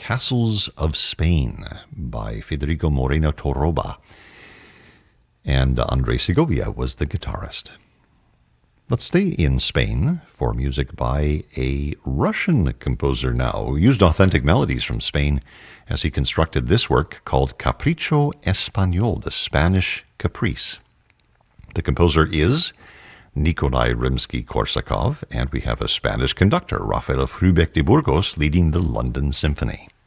Castles of Spain by Federico Moreno Torroba. And Andres Segovia was the guitarist. Let's stay in Spain for music by a Russian composer now, who used authentic melodies from Spain as he constructed this work called Capricho Español, the Spanish Caprice. The composer is Nikolai Rimsky-Korsakov, and we have a Spanish conductor, Rafael Frubeck de Burgos, leading the London Symphony.